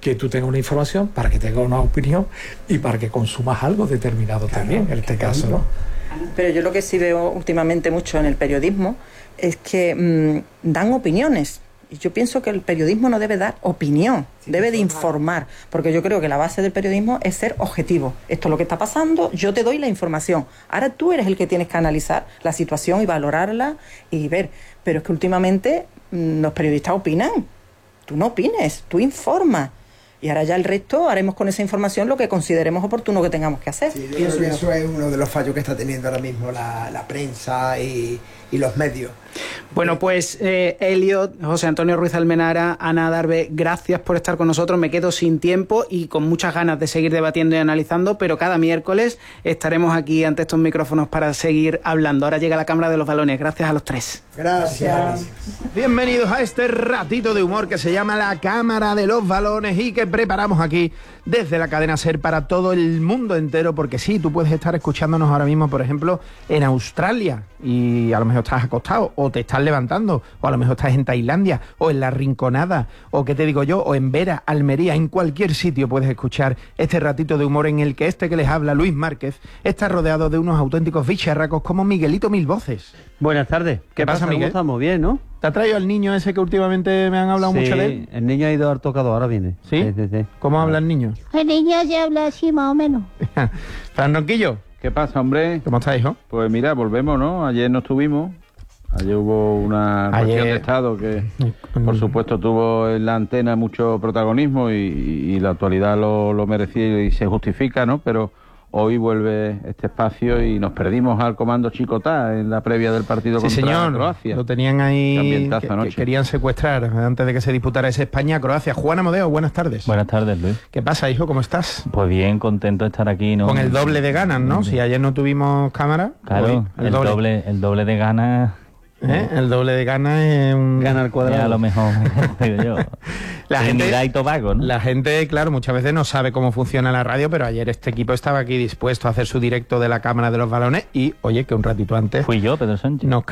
que tú tengas una información, para que tengas una opinión y para que consumas algo determinado también, en este caso, ¿no? Pero yo lo que sí veo últimamente mucho en el periodismo es que dan opiniones. Y yo pienso que el periodismo no debe dar opinión, debe de informar, porque yo creo que la base del periodismo es ser objetivo. Esto es lo que está pasando, yo te doy la información. Ahora tú eres el que tienes que analizar la situación y valorarla y ver. Pero es que últimamente los periodistas opinan. Tú no opines, tú informas. Y ahora ya el resto haremos con esa información lo que consideremos oportuno que tengamos que hacer. Sí, yo creo que eso es uno de los fallos que está teniendo ahora mismo la prensa y los medios. Bueno, pues Elliot, José Antonio Ruiz Almenara, Ana Adarve, gracias por estar con nosotros. Me quedo sin tiempo y con muchas ganas de seguir debatiendo y analizando, pero cada miércoles estaremos aquí ante estos micrófonos para seguir hablando. Ahora llega la Cámara de los Balones. Gracias a los tres. Gracias. Bienvenidos a este ratito de humor que se llama la Cámara de los Balones y que preparamos aquí desde la cadena SER para todo el mundo entero, porque sí, tú puedes estar escuchándonos ahora mismo, por ejemplo, en Australia y a lo mejor estás acostado o te estás levantando, o a lo mejor estás en Tailandia o en La Rinconada, o qué te digo yo, o en Vera, Almería. En cualquier sitio puedes escuchar este ratito de humor en el que que les habla, Luis Márquez, está rodeado de unos auténticos bicharracos como Miguelito Mil Voces. Buenas tardes. ¿Qué pasa, Miguel? ¿Cómo estamos? Bien, ¿no? ¿Te ha traído al niño ese que últimamente me han hablado mucho de él? El niño ha ido al tocador, ahora viene. ¿Sí? Sí. ¿Cómo habla el niño? El niño se habla así más o menos. Fran Ronquillo. ¿Qué pasa, hombre? ¿Cómo estás, hijo? Pues mira, volvemos, ¿no? Ayer no estuvimos. Ayer hubo una cuestión de Estado que, por supuesto, tuvo en la antena mucho protagonismo y la actualidad lo merecía y se justifica, ¿no? Pero hoy vuelve este espacio y nos perdimos al comando Chicotá en la previa del partido contra Croacia. Lo tenían ahí, que querían secuestrar antes de que se disputara ese España-Croacia. Juan Amodeo, buenas tardes. Buenas tardes, Luis. ¿Qué pasa, hijo? ¿Cómo estás? Pues bien, contento de estar aquí, ¿no? Con el doble de ganas, ¿no? Si ayer no tuvimos cámara. Claro, el doble de ganas. El doble de ganas es un... Gana al cuadrado. A lo mejor, digo yo. Trinidad y Tobago, ¿no? La gente, claro, muchas veces no sabe cómo funciona la radio, pero ayer este equipo estaba aquí dispuesto a hacer su directo de la Cámara de los Balones y, oye, que un ratito antes... Fui yo, Pedro Sánchez. Nos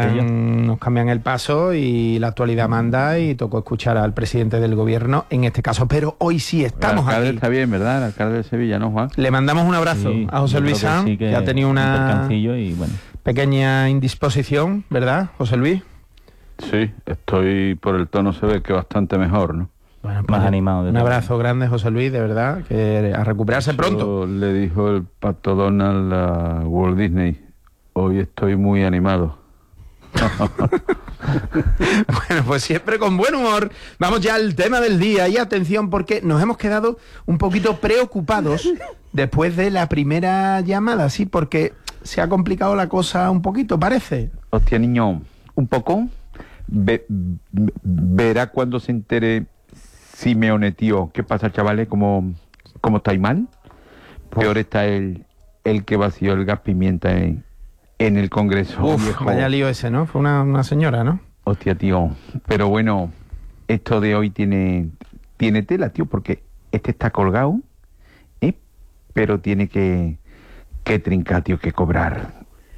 cambian el paso y la actualidad manda y tocó escuchar al presidente del gobierno en este caso. Pero hoy sí estamos aquí. El alcalde está bien, ¿verdad? El alcalde de Sevilla, ¿no, Juan? Le mandamos un abrazo a José Luis Sanz, que ha tenido una y, bueno, pequeña indisposición, ¿verdad, José Luis? Sí, estoy por el tono, se ve que bastante mejor, ¿no? Bueno, más animado. Un abrazo grande, José Luis, de verdad, que a recuperarse pronto. Le dijo el Pato Donald a Walt Disney, hoy estoy muy animado. Bueno, pues siempre con buen humor. Vamos ya al tema del día y atención porque nos hemos quedado un poquito preocupados después de la primera llamada, sí, porque se ha complicado la cosa un poquito, parece. Hostia, niño, un poco. Verá cuando se entere Simeone, tío. ¿Qué pasa, chavales? ¿Cómo estáis mal? Peor está el que vació el gas pimienta en el Congreso. Uf, viejo. Vaya lío ese, ¿no? Fue una señora, ¿no? Hostia, tío. Pero bueno, esto de hoy tiene tela, tío, porque este está colgado, pero tiene que trincar, tío, que cobrar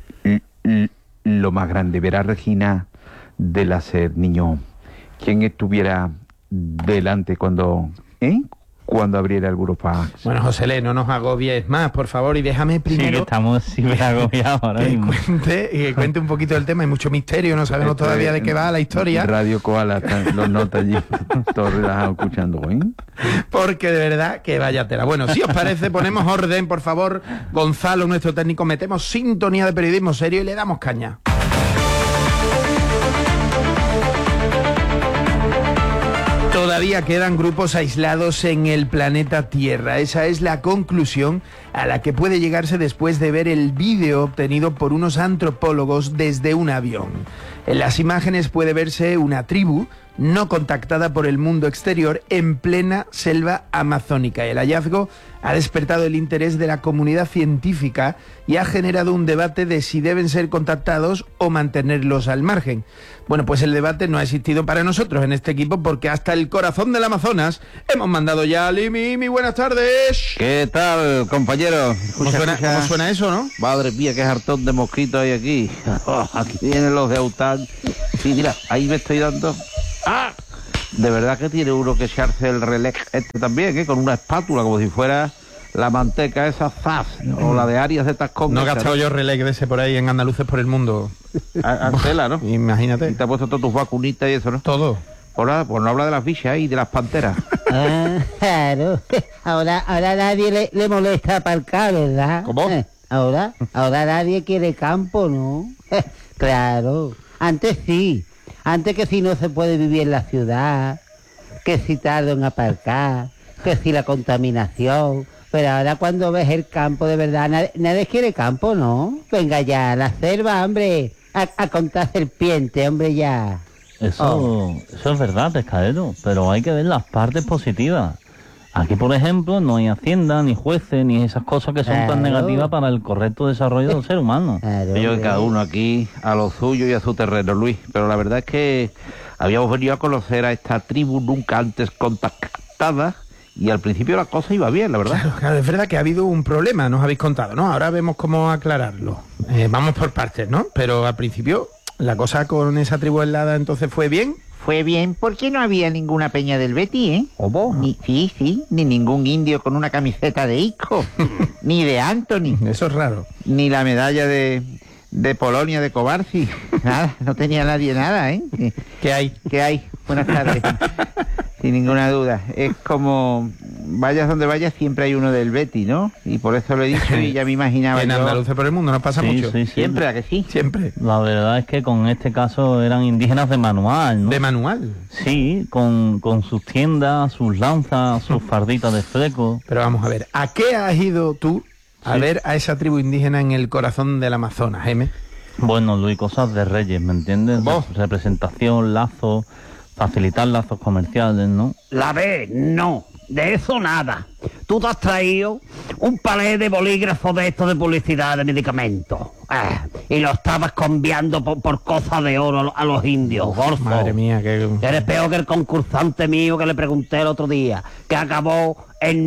lo más grande. Verá, Regina de la SER, niño, quién estuviera delante cuando abriera el Burofax. Bueno, José, no nos agobies más, por favor, y déjame primero... Sí, que estamos siempre agobiados ahora mismo. Que cuente un poquito del tema, hay mucho misterio, no sabemos todavía de qué va la historia. Radio Koala, los notas allí, todos relajados escuchando, Porque de verdad que vaya tela. Bueno, si os parece, ponemos orden, por favor. Gonzalo, nuestro técnico, metemos sintonía de periodismo serio y le damos caña. Todavía quedan grupos aislados en el planeta Tierra. Esa es la conclusión a la que puede llegarse después de ver el vídeo obtenido por unos antropólogos desde un avión. En las imágenes puede verse una tribu no contactada por el mundo exterior en plena selva amazónica. El hallazgo ha despertado el interés de la comunidad científica y ha generado un debate de si deben ser contactados o mantenerlos al margen. Bueno, pues el debate no ha existido para nosotros en este equipo porque hasta el corazón del Amazonas hemos mandado ya a Limi. Buenas tardes. ¿Qué tal, compañero? ¿Cómo suena eso, no? Madre mía, qué hartón de mosquitos hay aquí. Oh, aquí vienen los de Autal. Sí, mira, ahí me estoy dando... ¡Ah! De verdad que tiene uno que echarse el relé este también, ¿eh? Con una espátula, como si fuera la manteca esa Zaz, o la de Arias de Tascón. No he gastado yo relé de ese por ahí en Andaluces por el mundo. Antela, ¿no? Imagínate. Y te ha puesto todas tus vacunitas y eso, ¿no? Todo. Pues no habla de las bichas y de las panteras. Ah, claro. Ahora nadie le molesta aparcar, ¿verdad? ¿Cómo? Ahora nadie quiere campo, ¿no? Claro. Antes sí. Antes que si no se puede vivir en la ciudad, que si tarda en aparcar, que si la contaminación. Pero ahora cuando ves el campo de verdad, nadie quiere campo, ¿no? Venga ya, la selva, hombre, a contar serpiente, hombre, ya. Eso es verdad, pescadero, pero hay que ver las partes positivas. Aquí, por ejemplo, no hay hacienda, ni jueces, ni esas cosas que son tan negativas para el correcto desarrollo del ser humano. Yo que cada uno aquí a lo suyo y a su terreno, Luis. Pero la verdad es que habíamos venido a conocer a esta tribu nunca antes contactada y al principio la cosa iba bien, la verdad. Claro, es verdad que ha habido un problema, nos habéis contado, ¿no? Ahora vemos cómo aclararlo. Vamos por partes, ¿no? Pero al principio la cosa con esa tribu helada entonces fue bien. Fue bien porque no había ninguna peña del Betis, ¿eh? ¿Cómo? Sí, ni ningún indio con una camiseta de Isco, ni de Anthony. Eso es raro. Ni la medalla de Polonia de Cobarci. Nada, no tenía nadie nada, ¿eh? ¿Qué hay? ¿Qué hay? Buenas tardes. Sin ninguna duda. Es como, vayas donde vayas, siempre hay uno del Betis, ¿no? Y por eso lo he dicho y ya me imaginaba En yo. Andalucía por el mundo nos pasa mucho. Sí. Siempre, ¿a que sí? Siempre. La verdad es que con este caso eran indígenas de manual, ¿no? ¿De manual? Sí, con sus tiendas, sus lanzas, sus farditas de fleco. Pero vamos a ver, ¿a qué has ido tú a ver a esa tribu indígena en el corazón del Amazonas, Jaime? Bueno, Luis, cosas de reyes, ¿me entiendes? Representación, lazos, facilitar lazos comerciales, ¿no? La B, no. De eso nada. Tú te has traído un palé de bolígrafos de estos de publicidad de medicamentos. Y lo estabas cambiando por cosas de oro a los indios, gorfo. Madre mía, que... Eres peor que el concursante mío que le pregunté el otro día, que acabó en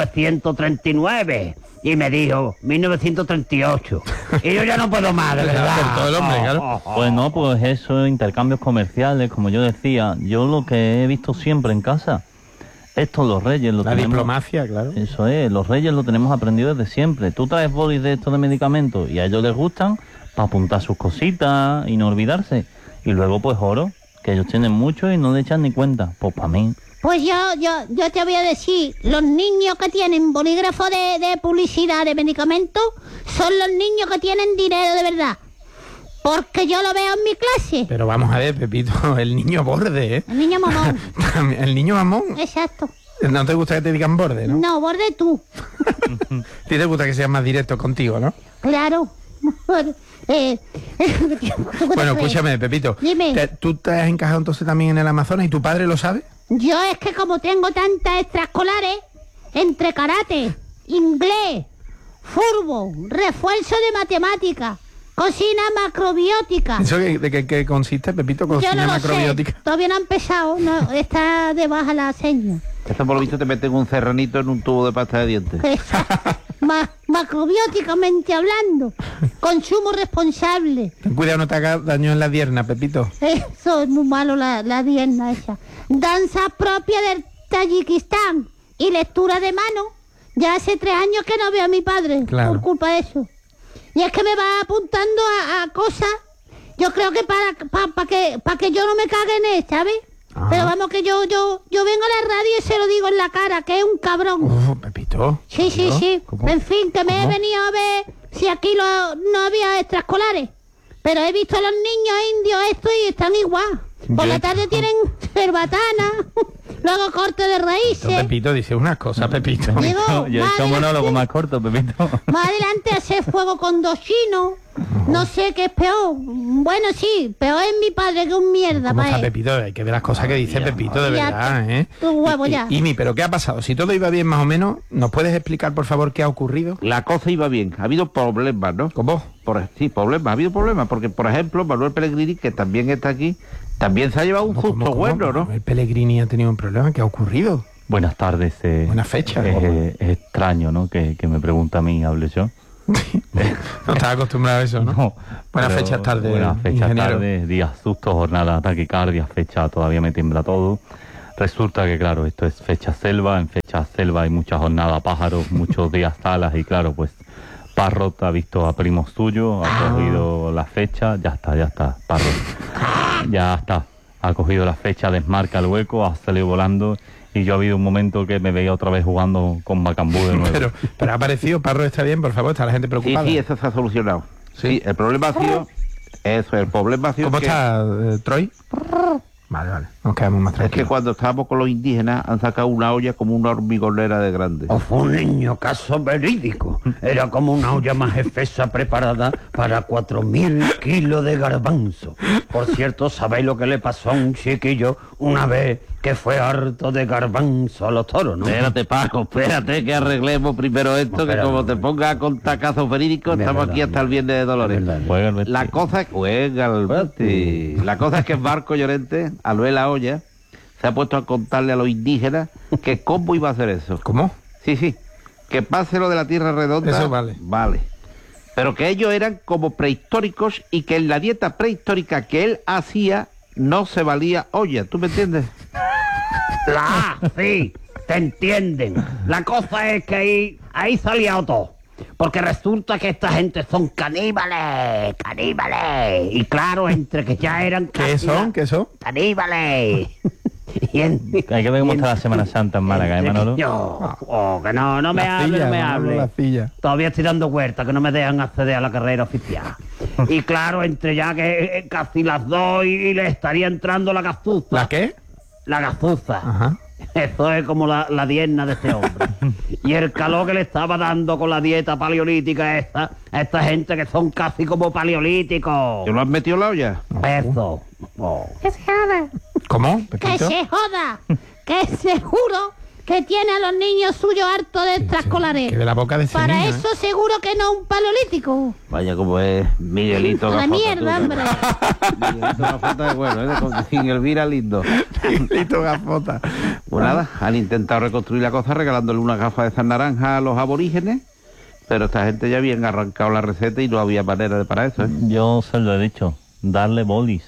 1939. Y me dijo, 1938. Y yo ya no puedo más, de verdad. Todo el hombre, claro. Bueno, pues eso, intercambios comerciales, como yo decía. Yo lo que he visto siempre en casa, esto los reyes lo tenemos... La diplomacia, claro. Eso es, los reyes lo tenemos aprendido desde siempre. Tú traes bolis de estos de medicamentos y a ellos les gustan para apuntar sus cositas y no olvidarse. Y luego pues oro, que ellos tienen mucho y no le echan ni cuenta. Pues para mí... Pues yo te voy a decir, los niños que tienen bolígrafo de publicidad de medicamentos son los niños que tienen dinero de verdad. Porque yo lo veo en mi clase. Pero vamos a ver, Pepito, el niño borde, ¿eh? El niño mamón. El niño mamón. Exacto. No te gusta que te digan borde, ¿no? No, borde tú. A ti te gusta que sean más directos contigo, ¿no? Claro. Bueno, escúchame, Pepito. Dime. ¿Tú te has encajado entonces también en el Amazonas y tu padre lo sabe? Yo es que como tengo tantas extraescolares, entre karate, inglés, fútbol, refuerzo de matemáticas, cocina macrobiótica. ¿Eso de qué consiste, Pepito? Yo Cocina no lo macrobiótica. sé, todavía no ha empezado, no, está de baja la seña. Esto por lo visto te meten un serranito en un tubo de pasta de dientes. Macrobióticamente hablando, consumo responsable. Ten cuidado, no te hagas daño en la pierna, Pepito. Eso es muy malo, la diezna esa. Danza propia del Tayikistán y lectura de mano. Ya hace 3 años que no veo a mi padre, claro, por culpa de eso. Y es que me va apuntando a cosas, yo creo que para que yo no me cague en él, ¿sabes? Ajá. Pero vamos, que yo vengo a la radio y se lo digo en la cara, que es un cabrón. Pepito. Sí. ¿Cómo? En fin, que me he venido a ver si aquí no había extraescolares. Pero he visto a los niños indios esto y están igual. Por la tarde tienen cerbatana, luego corte de raíces. Pepito, dice unas cosas, Pepito. Digo, yo he hecho monólogo más corto, Pepito. Más adelante hacer fuego con 2 chinos. No sé qué es peor. Bueno, sí, peor es mi padre, que un mierda. ¿Cómo está Pepito? Hay que ver las cosas que dice Pepito, de verdad, ¿eh? Tu huevo ya. Imi, ¿pero qué ha pasado? Si todo iba bien más o menos, ¿nos puedes explicar, por favor, qué ha ocurrido? La cosa iba bien, ha habido problemas, ¿no? ¿Cómo? Sí, problemas, ha habido problemas, porque, por ejemplo, Manuel Pellegrini, que también está aquí, también se ha llevado un susto bueno, ¿no? El Pellegrini ha tenido un problema, ¿qué ha ocurrido? Buenas tardes. Buena fecha. Es extraño, ¿no? Que me pregunta a mí, hable yo. No estás acostumbrado a eso, ¿no? No, buenas fechas tardes, buenas fechas ingeniero. tardes, días sustos, jornadas, taquicardia, fecha, todavía me tiembla todo. Resulta que, claro, esto es fecha selva, en fecha selva hay muchas jornadas pájaros, muchos días salas y, claro, pues Parrot ha visto a primos suyos, ha cogido la fecha, ya está, Parrot, ya está, ha cogido la fecha, desmarca el hueco, ha salido volando y yo ha habido un momento que me veía otra vez jugando con Bacambú de nuevo. Pero ha aparecido, Parrot está bien, por favor, está la gente preocupada. Sí, eso se ha solucionado. Sí, el problema ha sido... Eso, el problema ha sido ¿Cómo que... está, Troy? Vale, nos quedamos más tranquilos. Es que cuando estábamos con los indígenas han sacado una olla como una hormigonera de grande. O fue un niño, caso verídico. Era como una olla más espesa preparada para 4.000 kilos de garbanzo. Por cierto, ¿sabéis lo que le pasó a un chiquillo una vez que fue harto de garbanzo a los toros, no? Espérate, Paco, espérate que arreglemos primero esto, que como te pongas a contar casos verídicos, estamos aquí hasta el Viernes de Dolores. La cosa es que Marco Llorente, al ver la olla, se ha puesto a contarle a los indígenas que cómo iba a hacer eso. ¿Cómo? Sí, que pase lo de la Tierra Redonda. Eso vale. Vale. Pero que ellos eran como prehistóricos y que en la dieta prehistórica que él hacía no se valía olla, ¿tú me entiendes? Sí, te entienden. La cosa es que ahí salía todo. Porque resulta que esta gente son caníbales. Y claro, entre que ya eran ¿Qué son? caníbales. Hay que ver cómo está la Semana Santa en Málaga, ¿eh, Manolo? Que no me hable. Todavía estoy dando vueltas, que no me dejan acceder a la carrera oficial. Y claro, entre ya que casi las 2 y le estaría entrando la gazuza. ¿La qué? La gazuza. Ajá. Eso es como la diezna de este hombre. Y el calor que le estaba dando con la dieta paleolítica a esta gente que son casi como paleolíticos. ¿Te lo has metido en la olla? Eso. Que se joda. ¿Cómo? Que se joda. Que seguro que tiene a los niños suyos hartos de extraescolares. Que de la boca de ese Para niño, eso seguro que no un paleolítico. Vaya como es Miguelito La Gafota. mierda, hombre. Miguelito Gafota es bueno, sin Elvira lindo. Miguelito Gafota. Pues nada, han intentado reconstruir la cosa regalándole unas gafas de esas naranjas a los aborígenes, pero esta gente ya habían arrancado la receta y no había manera para eso, ¿eh? Yo se lo he dicho, darle bolis.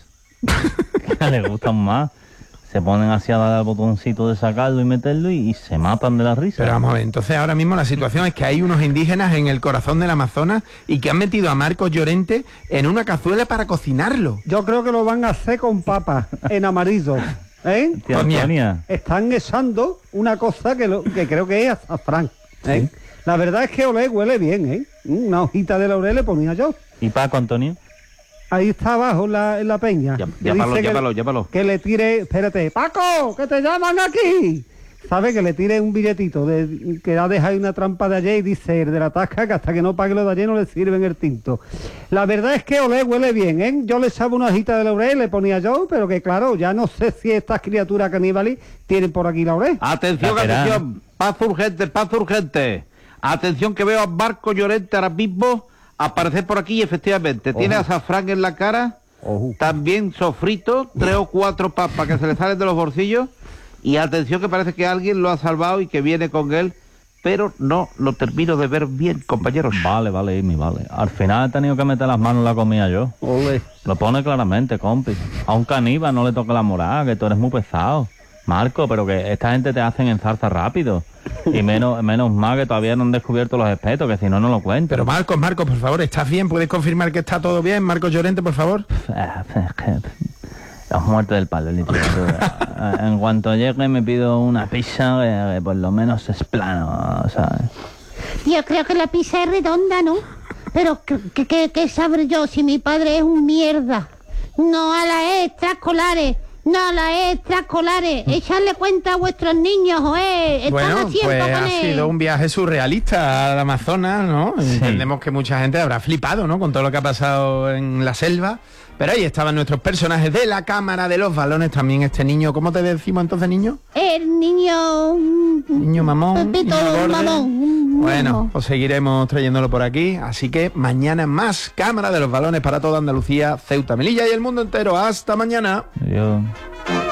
Que les gustan más. Se ponen hacia el botoncito de sacarlo y meterlo y se matan de la risa. Pero vamos a ver, entonces ahora mismo la situación es que hay unos indígenas en el corazón del Amazonas y que han metido a Marcos Llorente en una cazuela para cocinarlo. Yo creo que lo van a hacer con papas en amarillo. ¿Eh? Tía Antonia. Están echando una cosa que creo que es azafrán. ¿Eh? Sí. La verdad es que huele bien, ¿eh? Una hojita de laurel le ponía yo. ¿Y Paco, Antonio? Ahí está abajo en la peña. Llámalo. Que le tire... Espérate. ¡Paco! ¡Que te llaman aquí! ¿Sabe? Que le tire un billetito que ha dejado una trampa de ayer y dice el de la tasca que hasta que no pague lo de ayer no le sirven el tinto. La verdad es que huele bien, ¿eh? Yo le echaba una hojita de laurel, le ponía yo, pero que claro, ya no sé si estas criaturas caníbales tienen por aquí laurel. Atención, paz urgente. Atención que veo a Marco Llorente ahora mismo aparecer por aquí y efectivamente tiene azafrán en la cara, también sofrito, 3 o 4 papas que se le salen de los bolsillos y atención que parece que alguien lo ha salvado y que viene con él, pero no lo termino de ver bien, compañeros. Vale, Amy, vale. Al final he tenido que meter las manos en la comida yo. Lo pone claramente, compi. A un caníbal no le toca la moral, que tú eres muy pesado. Marco, pero que esta gente te hacen en zarza rápido. Y menos mal que todavía no han descubierto los espetos, que si no, no lo cuento. Pero Marcos, por favor, ¿estás bien? ¿Puedes confirmar que está todo bien? Marcos Llorente, por favor. Las muertes del palo, literalmente. En cuanto llegue me pido una pizza que por lo menos es plano, ¿sabes? Yo creo que la pizza es redonda, ¿no? Pero ¿qué sabré yo si mi padre es un mierda? No a las extraescolares. Echarle cuenta a vuestros niños, Bueno, pues ha sido un viaje surrealista al Amazonas, ¿no? Sí. Entendemos que mucha gente habrá flipado, ¿no? Con todo lo que ha pasado en la selva. Pero ahí estaban nuestros personajes de la Cámara de los Balones. También este niño, ¿cómo te decimos entonces, niño? El niño... Niño mamón. Pepito mamón. Bueno, pues seguiremos trayéndolo por aquí. Así que mañana más Cámara de los Balones para toda Andalucía, Ceuta, Melilla y el mundo entero. Hasta mañana. Adiós.